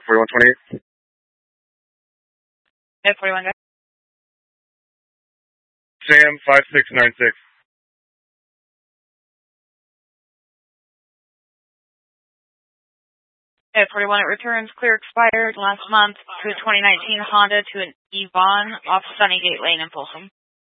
4128. Yeah, 41 guys. Sam 5696. Yeah, 41, it returns clear expired last month to a 2019 Honda to an Yvonne off Sunnygate Lane in Folsom.